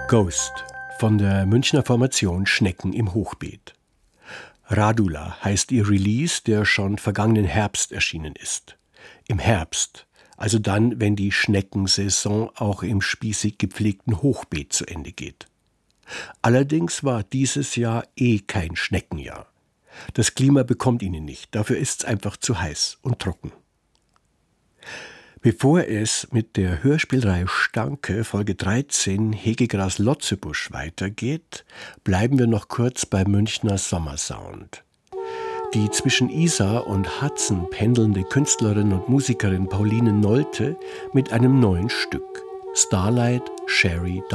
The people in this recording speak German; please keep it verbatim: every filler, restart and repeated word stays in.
Ghost von der Münchner Formation Schnecken im Hochbeet. Radula heißt ihr Release, der schon vergangenen Herbst erschienen ist. Im Herbst, also dann, wenn die Schneckensaison auch im spießig gepflegten Hochbeet zu Ende geht. Allerdings war dieses Jahr eh kein Schneckenjahr. Das Klima bekommt ihnen nicht, dafür ist es einfach zu heiß und trocken. Bevor es mit der Hörspielreihe Stanke, Folge dreizehn, Hegegras Lotzebusch weitergeht, bleiben wir noch kurz beim Münchner Sommersound. Die zwischen Isar und Hudson pendelnde Künstlerin und Musikerin Pauline Nolte mit einem neuen Stück, Starlight Sherry